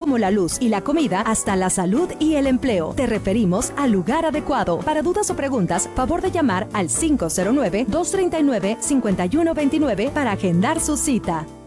como la luz y la comida hasta la salud y el empleo. Te referimos al lugar adecuado. Para dudas o preguntas, favor de llamar al 509-239-5129 para agendar su cita.